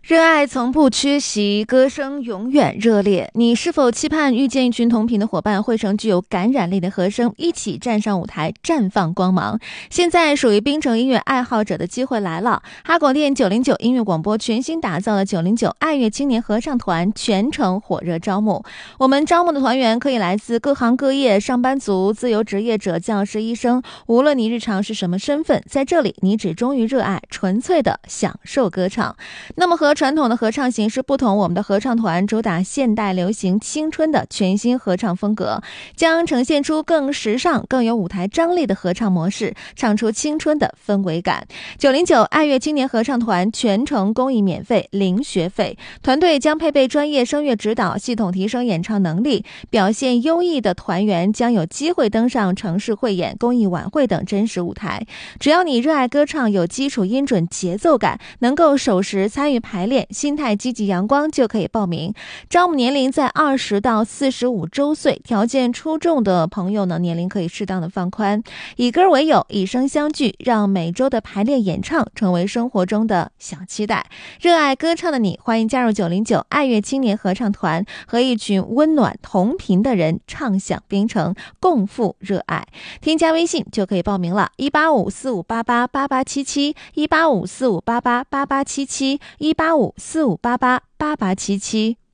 热爱从不缺席，歌声永远热烈。你是否期盼遇见一群同频的伙伴，汇成具有感染力的和声，一起站上舞台，绽放光芒？现在属于槟城音乐爱好者的机会来了！哈狗店909音乐广播全新打造的909爱乐青年合唱团全程火热招募。我们招募的团员可以来自各行各业，上班族、自由职业者、教师、医生，无论你日常是什么身份，在这里你只忠于热爱，纯粹的享受歌唱。那么和传统的合唱形式不同，我们的合唱团主打现代流行青春的全新合唱风格，将呈现出更时尚、更有舞台张力的合唱模式，唱出青春的氛围感。909爱乐青年合唱团全程公益免费，零学费，团队将配备专业声乐指导，系统提升演唱能力，表现优异的团员将有机会登上城市汇演、公益晚会等真实舞台。只要你热爱歌唱，有基础音准、节奏感，能够守时参与排练，心态积极阳光，就可以报名。招募年龄在20到45周岁，条件出众的朋友呢，年龄可以适当的放宽。以歌为友，以声相聚，让每周的排练演唱成为生活中的小期待。热爱歌唱的你，欢迎加入909爱乐青年合唱团，和一群温暖同频的人唱响槟城，共赴热爱。添加微信就可以报名了，18545888877 18545888877 18545888877。